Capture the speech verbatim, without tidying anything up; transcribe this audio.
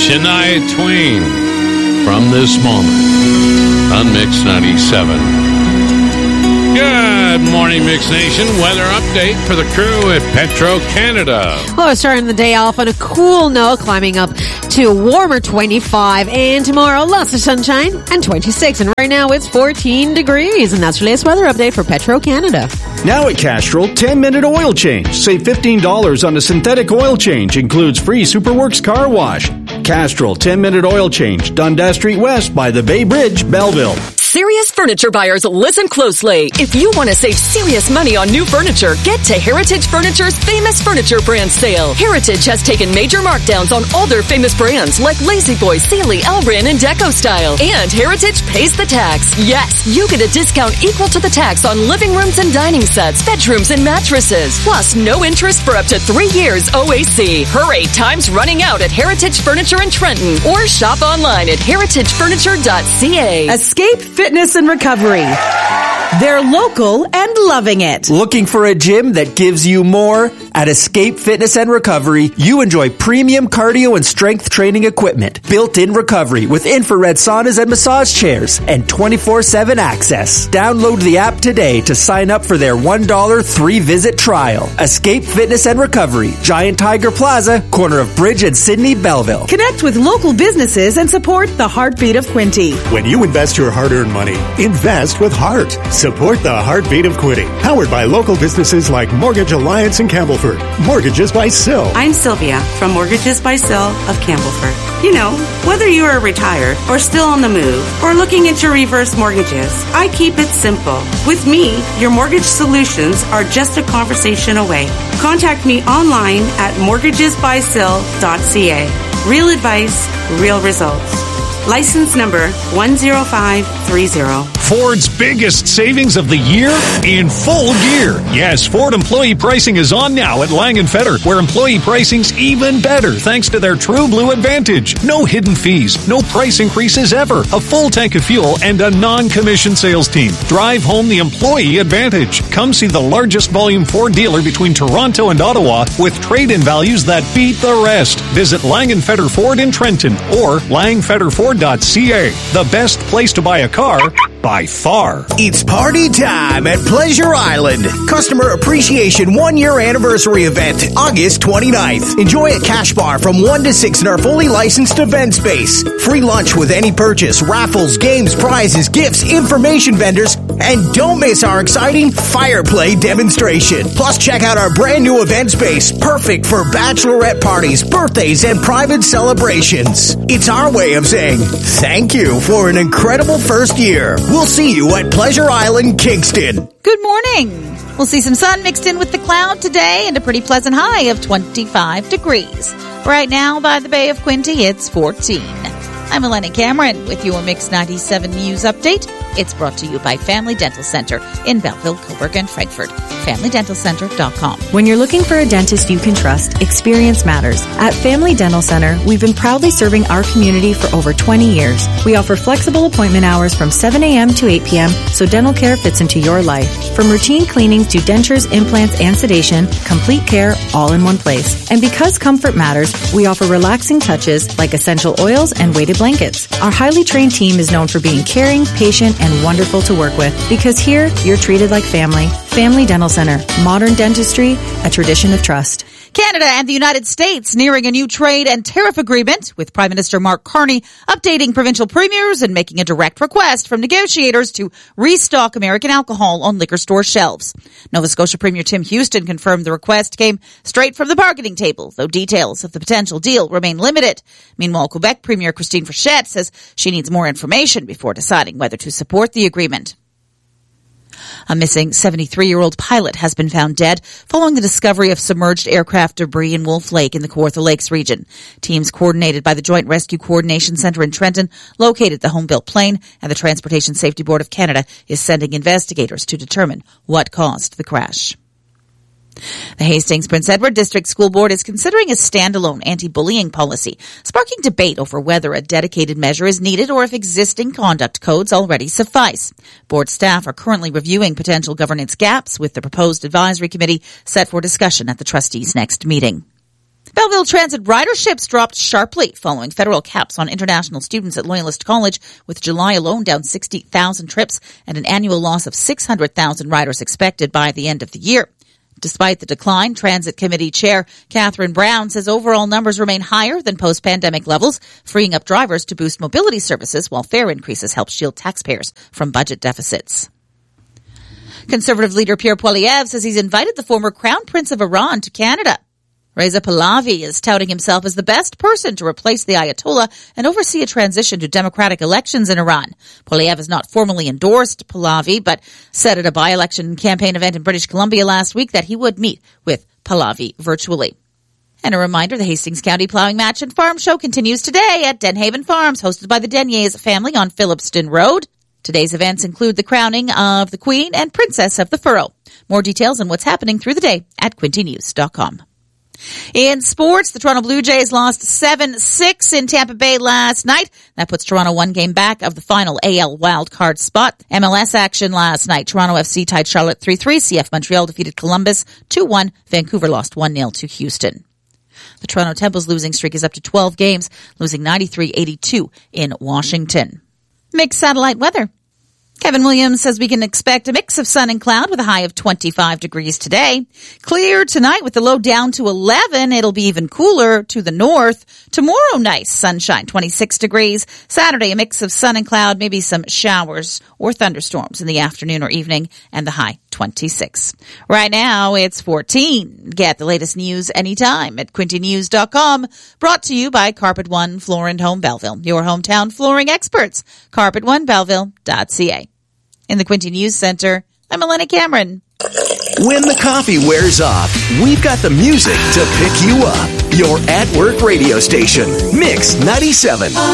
Shania Twain from this moment on Mix ninety-seven. Good morning, Mix Nation. Weather update for the crew at Petro-Canada. Well, starting the day off on a cool note, climbing up to a warmer twenty-five. And tomorrow, lots of sunshine and twenty-six. And right now, it's fourteen degrees. And that's your latest weather update for Petro-Canada. Now at Castrol, ten-minute oil change. Save fifteen dollars on a synthetic oil change. Includes free Superworks car wash. Castrol, ten-minute oil change. Dundas Street West by the Bay Bridge, Belleville. Serious furniture buyers, listen closely. If you want to save serious money on new furniture, get to Heritage Furniture's Famous Furniture Brand Sale. Heritage has taken major markdowns on all their famous brands like La-Z-Boy, Sealy, Elbran, and Deco Style. And Heritage pays the tax. Yes, you get a discount equal to the tax on living rooms and dining sets, bedrooms, and mattresses. Plus, no interest for up to three years O A C. Hurry, time's running out at Heritage Furniture in Trenton. Or shop online at heritage furniture dot c a. Escape Fitness and Recovery. They're local and loving it. Looking for a gym that gives you more? At Escape Fitness and Recovery, you enjoy premium cardio and strength training equipment, built-in recovery with infrared saunas and massage chairs, and twenty-four seven access. Download the app today to sign up for their one dollar three-visit trial. Escape Fitness and Recovery, Giant Tiger Plaza, corner of Bridge and Sydney, Belleville. Connect with local businesses and support the heartbeat of Quinte. When you invest your hard-earned money, invest with heart. Support the heartbeat of Quinte. Powered by local businesses like Mortgage Alliance in Campbellford. Mortgages by Sill. I'm Sylvia from Mortgages by Sill of Campbellford. You know, whether you are retired or still on the move or looking into reverse mortgages, I keep it simple. With me, your mortgage solutions are just a conversation away. Contact me online at mortgages by sill dot c a. Real advice, real results. License number one zero five three zero. Ford's biggest savings of the year in full gear. Yes, Ford employee pricing is on now at Lang and Fetter, where employee pricing's even better thanks to their True Blue Advantage. No hidden fees, no price increases ever, a full tank of fuel, and a non-commissioned sales team. Drive home the employee advantage. Come see the largest volume Ford dealer between Toronto and Ottawa with trade-in values that beat the rest. Visit Lang and Fetter Ford in Trenton or lang fetter ford dot c a. The best place to buy a car by far. It's party time at Pleasure Island. Customer Appreciation one-year anniversary event, August twenty-ninth. Enjoy a cash bar from one to six in our fully licensed event space. Free lunch with any purchase, raffles, games, prizes, gifts, information vendors, and don't miss our exciting fire play demonstration. Plus, check out our brand new event space, perfect for bachelorette parties, birthdays, and private celebrations. It's our way of saying thank you for an incredible first year. We'll see you at Pleasure Island, Kingston. Good morning. We'll see some sun mixed in with the cloud today and a pretty pleasant high of twenty-five degrees. Right now by the Bay of Quinte, it's fourteen. I'm Eleni Cameron with your Mix ninety-seven News Update. It's brought to you by Family Dental Center in Belleville, Coburg, and Frankfurt. family dental center dot com. When you're looking for a dentist you can trust, experience matters. At Family Dental Center, we've been proudly serving our community for over twenty years. We offer flexible appointment hours from seven a.m. to eight p.m., so dental care fits into your life. From routine cleanings to dentures, implants, and sedation, complete care all in one place. And because comfort matters, we offer relaxing touches like essential oils and weighted blankets. Our highly trained team is known for being caring, patient, and wonderful to work with, because here, you're treated like family. Family Dental Center. Modern dentistry, a tradition of trust. Canada and the United States nearing a new trade and tariff agreement, with Prime Minister Mark Carney updating provincial premiers and making a direct request from negotiators to restock American alcohol on liquor store shelves. Nova Scotia Premier Tim Houston confirmed the request came straight from the bargaining table, though details of the potential deal remain limited. Meanwhile, Quebec Premier Christine Frechette says she needs more information before deciding whether to support the agreement. A missing seventy-three-year-old pilot has been found dead following the discovery of submerged aircraft debris in Wolf Lake in the Kawartha Lakes region. Teams coordinated by the Joint Rescue Coordination Centre in Trenton located the home-built plane, and the Transportation Safety Board of Canada is sending investigators to determine what caused the crash. The Hastings Prince Edward District School Board is considering a standalone anti-bullying policy, sparking debate over whether a dedicated measure is needed or if existing conduct codes already suffice. Board staff are currently reviewing potential governance gaps, with the proposed advisory committee set for discussion at the trustees' next meeting. Belleville Transit riderships dropped sharply following federal caps on international students at Loyalist College, with July alone down sixty thousand trips and an annual loss of six hundred thousand riders expected by the end of the year. Despite the decline, Transit Committee Chair Catherine Brown says overall numbers remain higher than post-pandemic levels, freeing up drivers to boost mobility services while fare increases help shield taxpayers from budget deficits. Conservative leader Pierre Poilievre says he's invited the former Crown Prince of Iran to Canada. Reza Pahlavi is touting himself as the best person to replace the Ayatollah and oversee a transition to democratic elections in Iran. Poilievre has not formally endorsed Pahlavi, but said at a by-election campaign event in British Columbia last week that he would meet with Pahlavi virtually. And a reminder, the Hastings County Plowing Match and Farm Show continues today at Denhaven Farms, hosted by the Deniers family on Phillipston Road. Today's events include the crowning of the Queen and Princess of the Furrow. More details on what's happening through the day at quinte news dot com. In sports, the Toronto Blue Jays lost seven six in Tampa Bay last night. That puts Toronto one game back of the final A L wildcard spot. M L S action last night. Toronto F C tied Charlotte three three. C F Montreal defeated Columbus two one. Vancouver lost one nil to Houston. The Toronto Temple's losing streak is up to twelve games, losing ninety-three eighty-two in Washington. Mixed satellite weather. Kevin Williams says we can expect a mix of sun and cloud with a high of twenty-five degrees today. Clear tonight with the low down to eleven. It'll be even cooler to the north. Tomorrow, nice sunshine, twenty-six degrees. Saturday, a mix of sun and cloud, maybe some showers or thunderstorms in the afternoon or evening, and the high twenty-six. Right now, it's fourteen. Get the latest news anytime at quinte news dot com. Brought to you by Carpet One Floor and Home Belleville, your hometown flooring experts. carpet one belleville dot c a. In the Quinte News Center, I'm Elena Cameron. When the coffee wears off, we've got the music to pick you up. Your at-work radio station, Mix ninety-seven.